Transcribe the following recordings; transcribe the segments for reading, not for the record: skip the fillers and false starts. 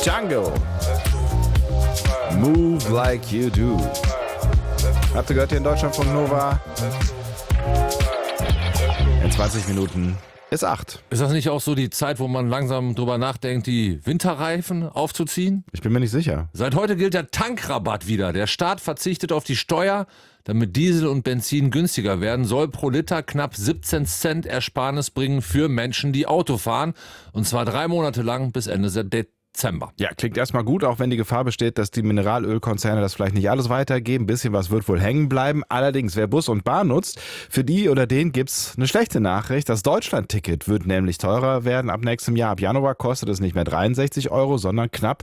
Django. Move like you do. Habt ihr gehört hier in Deutschlandfunk Nova? In 20 Minuten ist 8. Ist das nicht auch so die Zeit, wo man langsam drüber nachdenkt, die Winterreifen aufzuziehen? Ich bin mir nicht sicher. Seit heute gilt der Tankrabatt wieder. Der Staat verzichtet auf die Steuer. Damit Diesel und Benzin günstiger werden, soll pro Liter knapp 17 Cent Ersparnis bringen für Menschen, die Auto fahren. Und zwar 3 Monate lang bis Ende Dezember. Ja, klingt erstmal gut, auch wenn die Gefahr besteht, dass die Mineralölkonzerne das vielleicht nicht alles weitergeben. Ein bisschen was wird wohl hängen bleiben. Allerdings, wer Bus und Bahn nutzt, für die oder den gibt's eine schlechte Nachricht. Das Deutschland-Ticket wird nämlich teurer werden ab nächstem Jahr. Ab Januar kostet es nicht mehr 63 Euro, sondern knapp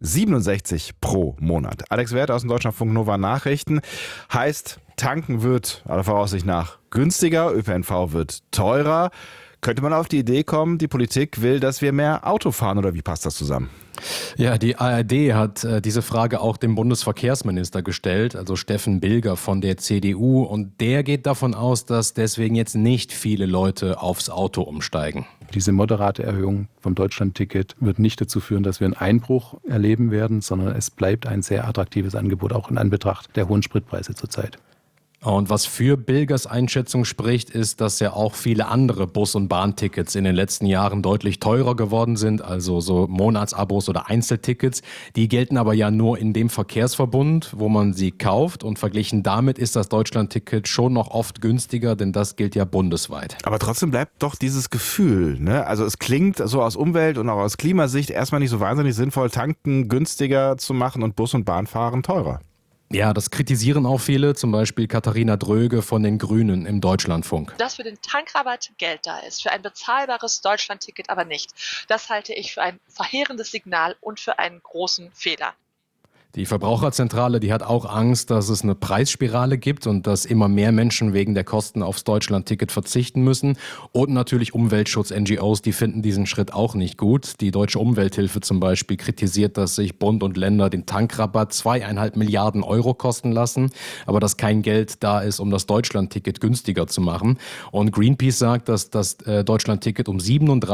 67 pro Monat. Alex Wert aus dem Deutschlandfunk Nova Nachrichten. Heißt, tanken wird aller Voraussicht nach günstiger, ÖPNV wird teurer. Könnte man auf die Idee kommen, die Politik will, dass wir mehr Auto fahren, oder wie passt das zusammen? Ja, die ARD hat diese Frage auch dem Bundesverkehrsminister gestellt, also Steffen Bilger von der CDU. Und der geht davon aus, dass deswegen jetzt nicht viele Leute aufs Auto umsteigen. Diese moderate Erhöhung vom Deutschlandticket wird nicht dazu führen, dass wir einen Einbruch erleben werden, sondern es bleibt ein sehr attraktives Angebot, auch in Anbetracht der hohen Spritpreise zurzeit. Und was für Bilgers Einschätzung spricht, ist, dass ja auch viele andere Bus- und Bahntickets in den letzten Jahren deutlich teurer geworden sind, also so Monatsabos oder Einzeltickets. Die gelten aber ja nur in dem Verkehrsverbund, wo man sie kauft, und verglichen damit ist das Deutschlandticket schon noch oft günstiger, denn das gilt ja bundesweit. Aber trotzdem bleibt doch dieses Gefühl, ne? Also es klingt so aus Umwelt- und auch aus Klimasicht erstmal nicht so wahnsinnig sinnvoll, tanken günstiger zu machen und Bus- und Bahnfahren teurer. Ja, das kritisieren auch viele, zum Beispiel Katharina Dröge von den Grünen im Deutschlandfunk. Dass für den Tankrabatt Geld da ist, für ein bezahlbares Deutschlandticket aber nicht. Das halte ich für ein verheerendes Signal und für einen großen Fehler. Die Verbraucherzentrale, die hat auch Angst, dass es eine Preisspirale gibt und dass immer mehr Menschen wegen der Kosten aufs Deutschlandticket verzichten müssen. Und natürlich Umweltschutz-NGOs, die finden diesen Schritt auch nicht gut. Die Deutsche Umwelthilfe zum Beispiel kritisiert, dass sich Bund und Länder den Tankrabatt 2,5 Milliarden Euro kosten lassen, aber dass kein Geld da ist, um das Deutschlandticket günstiger zu machen. Und Greenpeace sagt, dass das Deutschlandticket um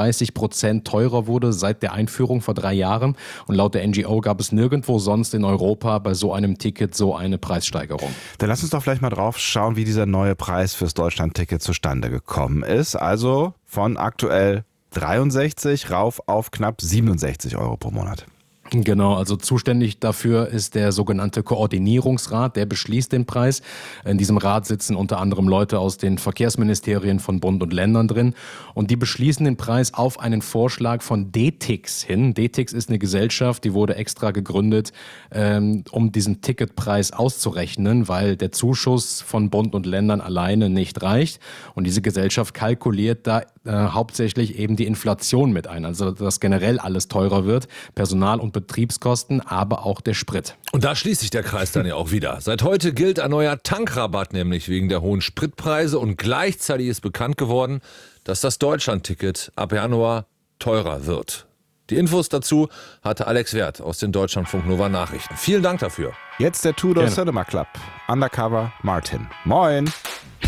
37% teurer wurde seit der Einführung vor 3 Jahren. Und laut der NGO gab es nirgendwo sonst in Europa bei so einem Ticket so eine Preissteigerung. Dann lass uns doch vielleicht mal drauf schauen, wie dieser neue Preis fürs Deutschlandticket zustande gekommen ist. Also von aktuell 63 rauf auf knapp 67 Euro pro Monat. Genau, also zuständig dafür ist der sogenannte Koordinierungsrat, der beschließt den Preis. In diesem Rat sitzen unter anderem Leute aus den Verkehrsministerien von Bund und Ländern drin und die beschließen den Preis auf einen Vorschlag von DTIX hin. DTIX ist eine Gesellschaft, die wurde extra gegründet, um diesen Ticketpreis auszurechnen, weil der Zuschuss von Bund und Ländern alleine nicht reicht. Und diese Gesellschaft kalkuliert da hauptsächlich eben die Inflation mit ein, also dass generell alles teurer wird, Personal- und Betriebskosten, aber auch der Sprit. Und da schließt sich der Kreis dann ja auch wieder. Seit heute gilt ein neuer Tankrabatt, nämlich wegen der hohen Spritpreise, und gleichzeitig ist bekannt geworden, dass das Deutschlandticket ab Januar teurer wird. Die Infos dazu hatte Alex Wert aus den Deutschlandfunk Nova Nachrichten. Vielen Dank dafür. Jetzt der Tudor Cinema Club. Undercover Martin. Moin.